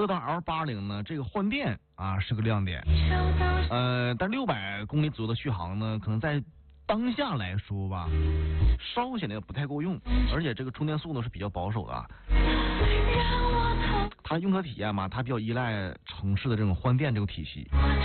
乐道 L80呢，这个换电啊是个亮点，但600公里左右的续航呢，可能在当下来说吧，稍显得不太够用，而且这个充电速度是比较保守的啊。它用车体验嘛，它比较依赖城市的这种换电这个体系，